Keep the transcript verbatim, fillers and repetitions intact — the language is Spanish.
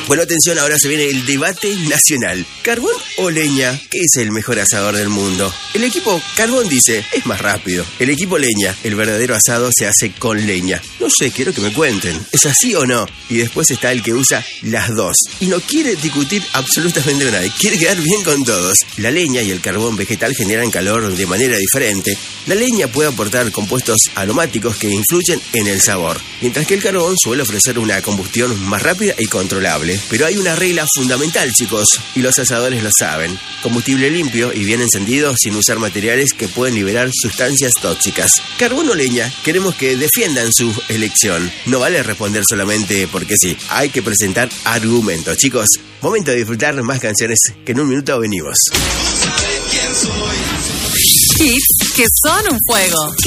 Bueno, atención, ahora se viene el debate nacional. ¿Carbón o leña? ¿Qué es el mejor asador del mundo? El equipo carbón dice, es más rápido. El equipo leña, el verdadero asado se hace con leña. No sé, quiero que me cuenten, ¿es así o no? Y después está el que usa las dos. Y no quiere discutir absolutamente con nadie, quiere quedar bien con todos. La leña y el carbón vegetal generan calor de manera diferente. La leña puede aportar compuestos aromáticos que influyen en el sabor, mientras que el carbón suele ofrecer una combustión más rápida y controlable. Pero hay una regla fundamental, chicos, y los asadores lo saben. Combustible limpio y bien encendido sin usar materiales que pueden liberar sustancias tóxicas. Carbón o leña, queremos que defiendan su elección. No vale responder solamente porque sí, hay que presentar argumentos. Chicos, momento de disfrutar más canciones que en un minuto venimos. Hits que son un fuego.